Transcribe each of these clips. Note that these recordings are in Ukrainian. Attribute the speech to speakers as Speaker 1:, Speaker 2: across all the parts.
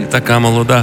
Speaker 1: така молода,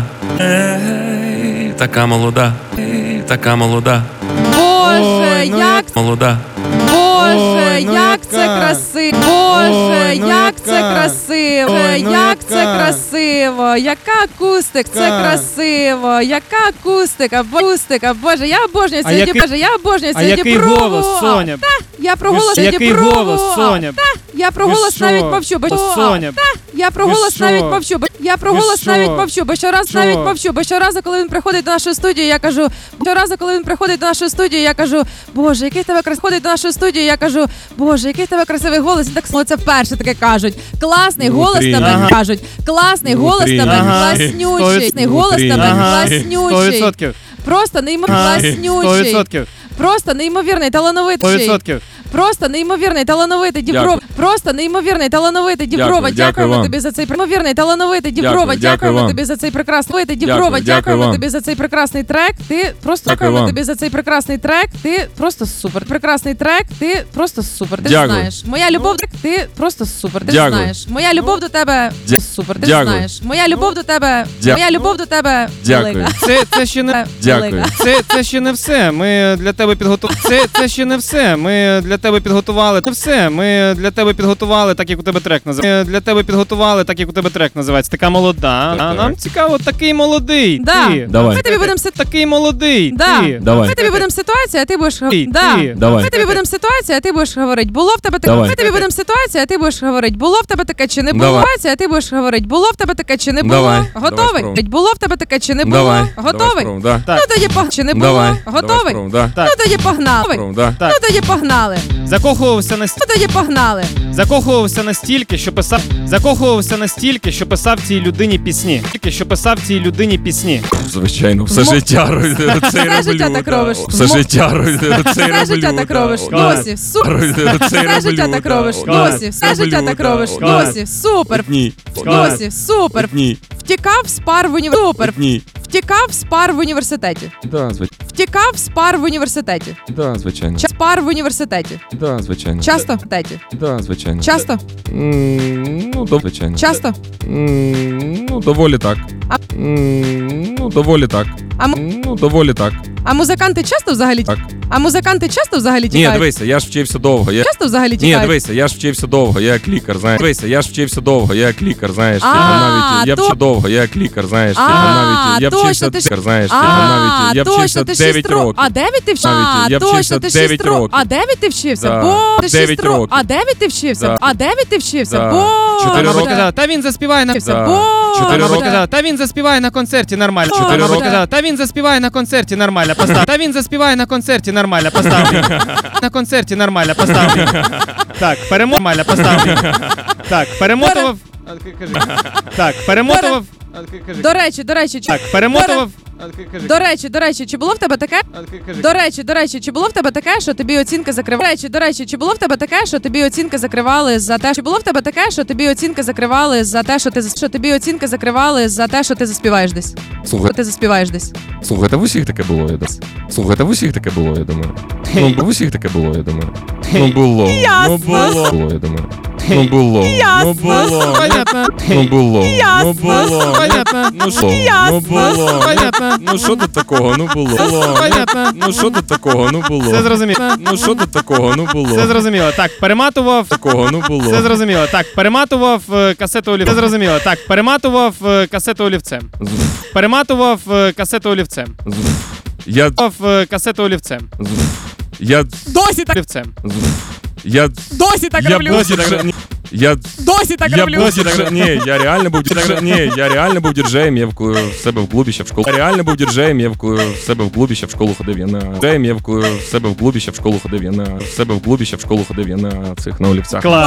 Speaker 1: така молода, така молода,
Speaker 2: Боже, як
Speaker 1: молода.
Speaker 2: Боже,
Speaker 3: ну
Speaker 2: як це
Speaker 3: яка?
Speaker 2: красиво! Боже,
Speaker 3: Ой, ну
Speaker 2: як це
Speaker 3: яка?
Speaker 2: красиво!
Speaker 3: Ой, ну
Speaker 2: Як це
Speaker 3: яка?
Speaker 2: красиво! Яка акустик, це
Speaker 3: Яка?
Speaker 2: красиво! Яка акустика, акустика! Боже, я обожнюю
Speaker 3: А
Speaker 2: сьогодні.
Speaker 3: який-
Speaker 2: Боже, я обожнюю
Speaker 3: А
Speaker 2: сьогодні
Speaker 3: який
Speaker 2: пробу.
Speaker 3: голос, Соня?
Speaker 2: Я про
Speaker 3: Ви
Speaker 2: голос
Speaker 3: що?
Speaker 2: сьогодні
Speaker 3: Який
Speaker 2: пробу.
Speaker 3: голос, Соня?
Speaker 2: Я про
Speaker 3: Ви
Speaker 2: голос
Speaker 3: що?
Speaker 2: навіть мовчу, бо
Speaker 3: Соня,
Speaker 2: я про
Speaker 3: Ви
Speaker 2: голос
Speaker 3: що?
Speaker 2: навіть мовчу, бо я про
Speaker 3: Ви
Speaker 2: голос
Speaker 3: що?
Speaker 2: навіть мовчу, бо щоразу
Speaker 3: Що?
Speaker 2: навіть мовчу, бо щоразу, коли він приходить до нашої студії, я кажу, щоразу, коли він приходить до нашої студії, я кажу, Боже, який в тебе красивий, ходить до нашої студії, я кажу, Боже, який в тебе красивий голос. І так само це вперше таке кажуть. Класний голос
Speaker 1: Внутрі.
Speaker 2: тебе
Speaker 3: Ага.
Speaker 2: кажуть. Класний голос
Speaker 1: Внутрі.
Speaker 2: тебе
Speaker 3: Ага.
Speaker 2: класнючий. Класний голос
Speaker 1: Внутрі.
Speaker 2: тебе
Speaker 3: Ага.
Speaker 2: класнючий.
Speaker 3: 100%.
Speaker 2: Просто неймовірно
Speaker 3: Ага.
Speaker 2: класнючий.
Speaker 3: 100%.
Speaker 2: Просто неймовірний, талановитий.
Speaker 3: 100%.
Speaker 2: Просто неймовірний, талановитий Діброва.
Speaker 1: Дякую.
Speaker 2: Просто неймовірний, талановитий Діброва.
Speaker 1: Дякую, дякую
Speaker 2: Дякуємо
Speaker 1: вам.
Speaker 2: тобі за цей неймовірний, талановитий Діброва.
Speaker 1: Дякую, дякую
Speaker 2: Дякуємо
Speaker 1: вам.
Speaker 2: тобі за цей прекрасний Діброва.
Speaker 1: Дякую, дякую
Speaker 2: Дякуємо
Speaker 1: вам.
Speaker 2: тобі за цей прекрасний трек. Ти просто
Speaker 1: Дякую
Speaker 2: дякуємо
Speaker 1: вам.
Speaker 2: тобі за цей прекрасний трек. Ти просто супер. Прекрасний трек. Ти просто супер. Ти ж
Speaker 1: Дякую.
Speaker 2: знаєш. Моя любов. Ти просто супер. Ти ж
Speaker 1: Дякую.
Speaker 2: знаєш. Моя любов до тебе супер. Ти ж
Speaker 1: Дякую.
Speaker 2: знаєш. Моя любов до тебе.
Speaker 1: Дякую.
Speaker 2: Моя любов до тебе
Speaker 1: Дякую.
Speaker 2: велика.
Speaker 3: Це ще не
Speaker 1: Дякую.
Speaker 2: Велика.
Speaker 3: це ще не все. Ми для тебе підготували. Це ще не все. Ми для тебе підготували. Не все. Ми для тебе підготували, так як у тебе трек називається. Ми для тебе підготували, так як у тебе трек називається. Така молода. А
Speaker 1: Так.
Speaker 3: нам цікаво, такий молодий.
Speaker 2: Да.
Speaker 3: Ти.
Speaker 1: Давай.
Speaker 2: Ми тобі будемо
Speaker 3: Такий молодий.
Speaker 2: Да.
Speaker 3: Ти.
Speaker 1: Давай.
Speaker 2: Ми тобі будемо ситуацію, а ти будеш
Speaker 3: Ти.
Speaker 2: да.
Speaker 1: Давай.
Speaker 2: Ми тобі будемо ситуацію, а ти будеш говорити, було в тебе таке.
Speaker 1: Давай.
Speaker 2: Ми тобі будемо ситуацію, а ти будеш говорити, було в тебе таке чи не було.
Speaker 1: Давай.
Speaker 2: Ситуація, а ти будеш говорити, було в тебе таке чи не було.
Speaker 1: Давай.
Speaker 2: Готовий?
Speaker 1: Давай спробуй.
Speaker 2: Було в тебе таке чи не було.
Speaker 1: Давай.
Speaker 2: Готовий?
Speaker 1: Давай, да.
Speaker 3: Так.
Speaker 2: Ну тоді чи не було.
Speaker 1: Давай.
Speaker 2: Готовий?
Speaker 1: Давай, да.
Speaker 3: Так.
Speaker 2: Ну тоді погнали.
Speaker 1: Да.
Speaker 3: Так.
Speaker 2: Ну тоді погнали.
Speaker 3: Закохувався
Speaker 2: Ну тоді погнали.
Speaker 3: Закохувався настільки, що писав цій людині пісні. Тільки що писав цій людині пісні.
Speaker 1: Звичайно, все
Speaker 2: Мо-
Speaker 1: життя це
Speaker 2: Все
Speaker 1: роблю.
Speaker 2: життя так
Speaker 1: да.
Speaker 2: робиш.
Speaker 1: Все
Speaker 2: Мо-
Speaker 1: життя це
Speaker 2: Все
Speaker 1: роблю.
Speaker 2: життя так
Speaker 1: да.
Speaker 2: робиш.
Speaker 3: Клас.
Speaker 2: Досі. Супер.
Speaker 1: Це
Speaker 2: Все
Speaker 1: роблю,
Speaker 2: життя так
Speaker 1: да.
Speaker 2: робиш.
Speaker 3: Клас.
Speaker 2: Досі. Все
Speaker 1: Роблю,
Speaker 2: життя так
Speaker 1: да.
Speaker 2: робиш.
Speaker 3: Клас.
Speaker 2: Досі. Супер.
Speaker 1: Ні.
Speaker 2: Досі. Супер.
Speaker 1: Ні.
Speaker 2: Втікав з пар в університеті.
Speaker 1: Ні.
Speaker 2: Втікав з пар в університеті.
Speaker 1: Да, звичайно.
Speaker 2: Втікав з пар в університеті.
Speaker 1: Да, звичайно.
Speaker 2: З пар в університеті.
Speaker 1: Да, звичайно.
Speaker 2: Часто? Теті.
Speaker 1: Да, звичайно.
Speaker 2: Часто?
Speaker 1: Звичайно.
Speaker 2: Часто?
Speaker 1: Ну, доволі так.
Speaker 2: А-
Speaker 1: Ну, доволі так.
Speaker 2: А,
Speaker 1: Ну, доволі так.
Speaker 2: а музиканти часто взагалі
Speaker 1: Так.
Speaker 2: А музиканти часто взагалі
Speaker 1: Ні,
Speaker 2: тікають?
Speaker 1: дивися, я ж вчився довго.
Speaker 2: Часто взагалі
Speaker 1: Ні,
Speaker 2: тікають?
Speaker 1: дивися, я ж вчився довго, я як лікар, знаєш. Дивися, я ж вчився довго, я як лікар, знаєш.
Speaker 2: А,
Speaker 1: навіть я
Speaker 2: то-
Speaker 1: вчився довго, я як лікар, знаєш.
Speaker 2: А,
Speaker 1: навіть я
Speaker 2: точно,
Speaker 1: вчився
Speaker 2: ти ж-
Speaker 1: лікар, знаєш. навіть я
Speaker 2: точно,
Speaker 1: вчився
Speaker 2: ти
Speaker 1: 9
Speaker 2: 6
Speaker 1: років.
Speaker 2: А 9 ти вчився?
Speaker 1: Навіть я
Speaker 2: точно,
Speaker 1: вчився
Speaker 2: ти
Speaker 1: 9
Speaker 2: 6
Speaker 1: років.
Speaker 2: А 9 ти вчився?
Speaker 1: Да.
Speaker 2: Бо ти
Speaker 1: 9
Speaker 2: 6
Speaker 1: років.
Speaker 2: А 9 ти вчився?
Speaker 1: Да.
Speaker 2: А 9 ти вчився?
Speaker 1: Да.
Speaker 2: Бо
Speaker 1: 4
Speaker 3: Мама
Speaker 1: роки.
Speaker 3: казала, та він заспіває на
Speaker 2: вчився.
Speaker 1: Да.
Speaker 2: Бо
Speaker 1: 4
Speaker 3: Мама
Speaker 1: роки.
Speaker 3: казала, та він заспіває на концерті нормально.
Speaker 1: 4
Speaker 3: Мама
Speaker 1: роки.
Speaker 3: казала, та він заспіває на концерті нормально. Постав. Та він заспіває на концерті нормально. Постав. На концерті нормально. Постав. Так, нормально. Постав. Так, перемотував. Кажи. Так, перемотував. Кажи.
Speaker 2: До речі,
Speaker 3: Так, перемотував. Кажи.
Speaker 2: До речі, чи було в тебе таке?
Speaker 3: Кажи.
Speaker 2: До речі, чи було в тебе таке, що тобі оцінки закривали? До речі, чи було в тебе таке, що тобі оцінки закривали за те, що було в тебе таке, що тобі оцінки закривали за те, що тобі оцінки закривали за те, що ти заспіваєш десь?
Speaker 1: Слухайте,
Speaker 2: Ти заспіваєш десь.
Speaker 1: слухайте, в усіх таке було, я думаю. Слухайте, в усіх таке було, я думаю. Ну, в усіх таке було, я думаю. Ну, було. Ну, було. Було, я думаю. Ну, було. Ну, було.
Speaker 3: Понятно.
Speaker 1: Ну, було. Ну,
Speaker 2: Ясно.
Speaker 1: було.
Speaker 3: Понятно.
Speaker 1: Ну, що? Ну, було.
Speaker 3: Понятно.
Speaker 1: Ну, що тут такого? Ну, було.
Speaker 3: Понятно.
Speaker 1: Ну, що тут такого? Ну,
Speaker 3: Все
Speaker 1: було.
Speaker 3: зрозуміло.
Speaker 1: Ну, що тут такого? Ну,
Speaker 3: Все
Speaker 1: було.
Speaker 3: зрозуміло. Так, перематував.
Speaker 1: Такого, ну,
Speaker 3: Все
Speaker 1: було.
Speaker 3: зрозуміло. Так, перематував касету олівцем. Все зрозуміло. Так, перематував касету олівцем. Перематував касету олівцем.
Speaker 1: Я...
Speaker 3: Касету олівцем.
Speaker 1: Я...
Speaker 2: Досі так,
Speaker 3: Олівцем.
Speaker 1: Я...
Speaker 2: досі так
Speaker 1: Я
Speaker 2: роблю.
Speaker 1: досі так... Я...
Speaker 2: Досі так
Speaker 1: Я
Speaker 2: роблю.
Speaker 1: досі так... Ні, я реально був діджеєм, я в себе в клубі ще в школу. Я реально був діджеєм, я в себе в клубі ще в школу ходив. Я на діджеєм, я в себе в клубі ще в школу ходив. Я на себе в клубі ще в школу ходив. Я на цих на олівцях.
Speaker 3: Клас.